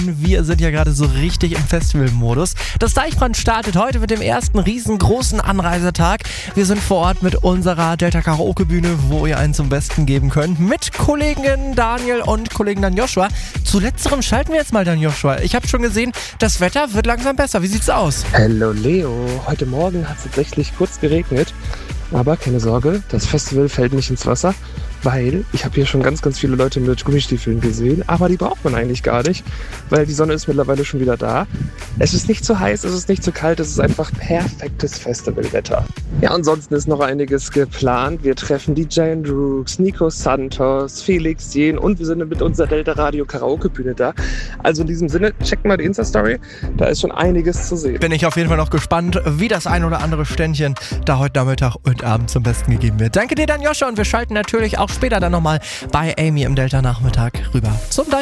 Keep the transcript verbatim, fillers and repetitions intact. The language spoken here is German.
Wir sind ja gerade so richtig im Festivalmodus. Das Deichbrand startet heute mit dem ersten riesengroßen Anreisetag. Wir sind vor Ort mit unserer Delta Karaoke Bühne, wo ihr einen zum Besten geben könnt. Mit Kollegin Daniel und Kollegen Dan Joshua. Zu letzterem schalten wir jetzt mal, Dan Joshua. Ich habe schon gesehen, das Wetter wird langsam besser. Wie sieht's aus? Hallo Leo. Heute Morgen hat es tatsächlich kurz geregnet. Aber keine Sorge, das Festival fällt nicht ins Wasser, weil ich habe hier schon ganz, ganz viele Leute mit Gummistiefeln gesehen, aber die braucht man eigentlich gar nicht, weil die Sonne ist mittlerweile schon wieder da. Es ist nicht zu heiß, es ist nicht zu kalt, es ist einfach perfektes Festivalwetter. Ja, ansonsten ist noch einiges geplant. Wir treffen die Giant Rooks, Nico Santos, Felix Jen und wir sind mit unserer Delta Radio Karaoke Bühne da. Also in diesem Sinne, checkt mal die Insta-Story, da ist schon einiges zu sehen. Bin ich auf jeden Fall noch gespannt, wie das ein oder andere Ständchen da heute Nachmittag und Abend zum Besten gegeben wird. Danke dir, Dan Joshua, und wir schalten natürlich auch später dann nochmal bei Amy im Delta Nachmittag rüber zum Deich.